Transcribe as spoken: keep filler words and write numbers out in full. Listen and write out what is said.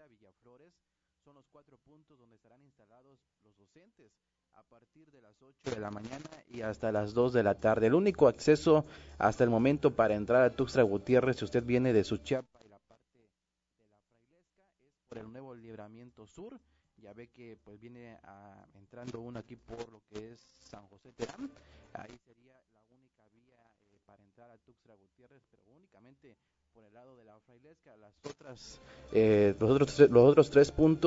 Villaflores, son los cuatro puntos donde estarán instalados los docentes a partir de las ocho de la mañana y hasta las dos de la tarde. El único acceso hasta el momento para entrar a Tuxtla Gutiérrez, si usted viene de Suchiapa y la parte de la Frailesca, es por el nuevo libramiento sur. Ya ve que pues viene a, entrando uno aquí por lo que es San José Terán. Ahí sería la única vía eh, para entrar a Tuxtla Gutiérrez, pero únicamente por el lado de la Frailesca. Las otras, eh, los otros, los otros tres puntos